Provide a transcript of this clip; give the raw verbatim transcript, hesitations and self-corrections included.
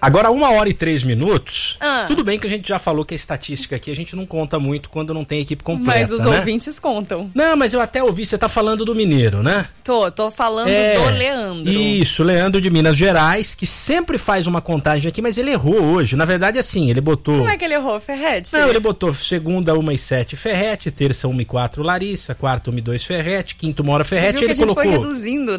Agora, uma hora e três minutos, Ah. tudo bem que a gente já falou que a estatística aqui a gente não conta muito quando não tem equipe completa, Mas os né? ouvintes contam. Não, mas eu até ouvi, você tá falando do Mineiro, né? Tô, tô falando É, do Leandro. Isso, Leandro de Minas Gerais, que sempre faz uma contagem aqui, mas ele errou hoje. Na verdade, assim, ele botou... Como é que ele errou, Ferretti? Não, ele botou segunda, uma e sete, Ferretti, terça, uma e quatro, Larissa, quarta, uma e dois, Ferretti, quinta, uma hora, Você Ferretti, viu que ele a gente colocou... foi reduzindo,